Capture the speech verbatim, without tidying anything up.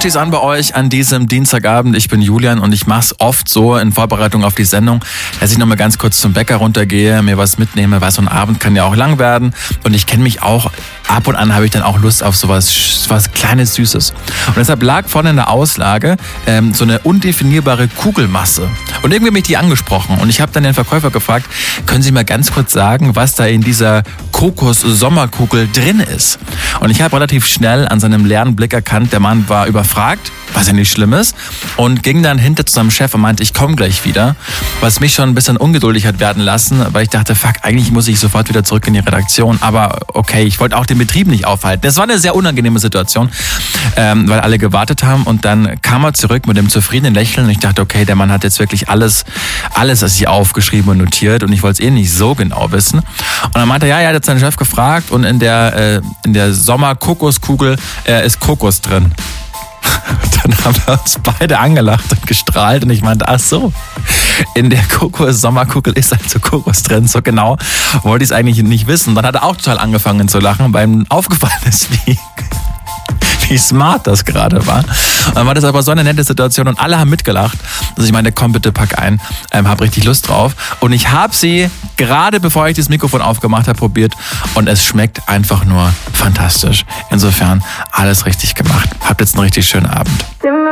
Party's an bei euch an diesem Dienstagabend. Ich bin Julian und ich mache es oft so in Vorbereitung auf die Sendung, dass ich nochmal ganz kurz zum Bäcker runtergehe, mir was mitnehme, weil so ein Abend kann ja auch lang werden. Und ich kenne mich auch, ab und an habe ich dann auch Lust auf sowas, was kleines, Süßes. Und deshalb lag vorne in der Auslage ähm, so eine undefinierbare Kugelmasse. Und irgendwie hat mich die angesprochen. Und ich habe dann den Verkäufer gefragt, können Sie mal ganz kurz sagen, was da in dieser Kokos-Sommerkugel drin ist? Und ich habe relativ schnell an seinem leeren Blick erkannt, der Mann war überfragt, was ja nicht schlimm ist, und ging dann hinter zu seinem Chef und meinte, ich komme gleich wieder, was mich schon ein bisschen ungeduldig hat werden lassen, weil ich dachte, fuck, eigentlich muss ich sofort wieder zurück in die Redaktion, aber okay, ich wollte auch den Betrieb nicht aufhalten. Das war eine sehr unangenehme Situation, ähm, weil alle gewartet haben, und dann kam er zurück mit einem zufriedenen Lächeln und ich dachte, okay, der Mann hat jetzt wirklich alles, alles, was ich aufgeschrieben und notiert, und ich wollte es eh nicht so genau wissen. Und dann meinte er, ja, er hat jetzt seinen Chef gefragt, und in der, äh, in der Sommer-Kokoskugel äh, ist Kokos drin. Dann haben wir uns beide angelacht und gestrahlt und ich meinte, ach so, in der Kokos-Sommerkugel ist also Kokos drin. So genau wollte ich es eigentlich nicht wissen. Dann hat er auch total angefangen zu lachen, weil ihm aufgefallen ist, wie, wie smart das gerade war. Und dann war das aber so eine nette Situation und alle haben mitgelacht. Also ich meinte, komm bitte, pack ein, ähm, hab richtig Lust drauf. Und ich habe sie gerade bevor ich das Mikrofon aufgemacht habe probiert und es schmeckt einfach nur fantastisch. Insofern alles richtig gemacht. Habt jetzt einen richtig schönen Abend.